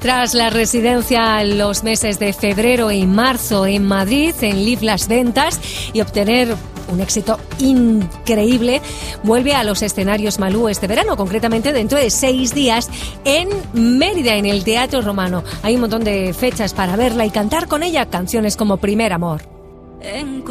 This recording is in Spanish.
Tras la residencia los meses de febrero y marzo en Madrid, en Live Las Ventas, y obtener un éxito increíble, vuelve a los escenarios Malú este verano, concretamente dentro de 6 días en Mérida, en el Teatro Romano. Hay un montón de fechas para verla y cantar con ella canciones como Primer Amor.